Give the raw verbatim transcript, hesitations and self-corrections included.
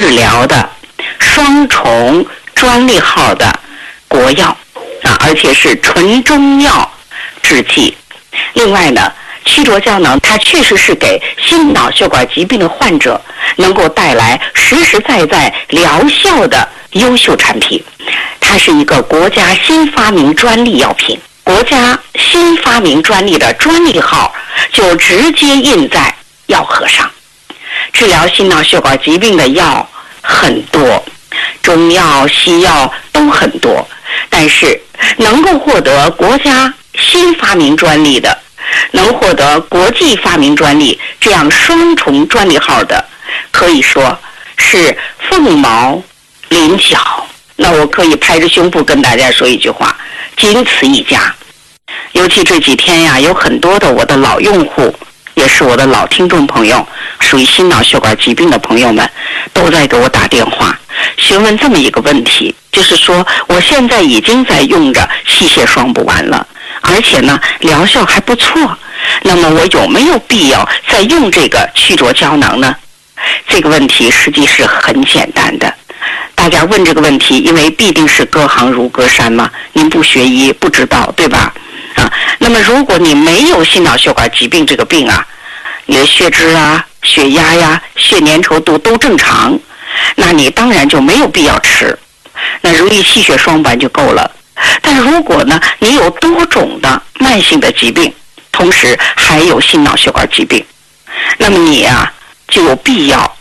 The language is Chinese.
治疗的双重专利号的国药啊，而且是纯中药制剂。另外呢，曲浊胶囊它确实是给心脑血管疾病的患者能够带来实实在在疗效的优秀产品。它是一个国家新发明专利药品，国家新发明专利的专利号就直接印在药盒上。治疗心脑血管疾病的药很多，中药西药都很多，但是能够获得国家新发明专利的，能获得国际发明专利这样双重专利号的，可以说是凤毛麟角。那我可以拍着胸脯跟大家说一句话，仅此一家。尤其这几天呀，有很多的我的老用户，也是我的老听众朋友，属于心脑血管疾病的朋友们，都在给我打电话询问这么一个问题，就是说我现在已经在用着细血双补丸了，而且呢疗效还不错，那么我有没有必要再用这个曲浊胶囊呢？这个问题实际是很简单的。大家问这个问题，因为必定是隔行如隔山嘛，您不学医不知道，对吧？啊，那么如果你没有心脑血管疾病这个病啊，你的血脂啊、血压呀、血粘稠度都正常，那你当然就没有必要吃，那如意细血双补丸就够了。但如果呢，你有多种的慢性的疾病，同时还有心脑血管疾病，那么你啊就有必要